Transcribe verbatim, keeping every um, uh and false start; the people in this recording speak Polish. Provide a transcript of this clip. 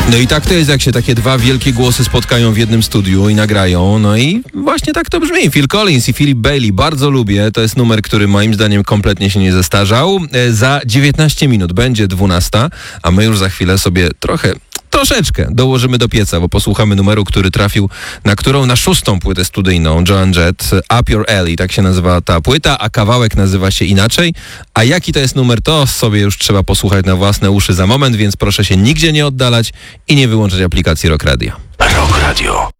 No i tak to jest, jak się takie dwa wielkie głosy spotkają w jednym studiu i nagrają. No i właśnie tak to brzmi. Phil Collins i Philip Bailey. Bardzo lubię. To jest numer, który moim zdaniem kompletnie się nie zestarzał. E, za dziewiętnaście minut będzie dwunasta, a my już za chwilę sobie trochę... Troszeczkę dołożymy do pieca, bo posłuchamy numeru, który trafił na którą? Na szóstą płytę studyjną Joan Jett, Up Your Alley, tak się nazywa ta płyta, a kawałek nazywa się inaczej. A jaki to jest numer, to sobie już trzeba posłuchać na własne uszy za moment, więc proszę się nigdzie nie oddalać i nie wyłączać aplikacji Rock Radio. Rock Radio.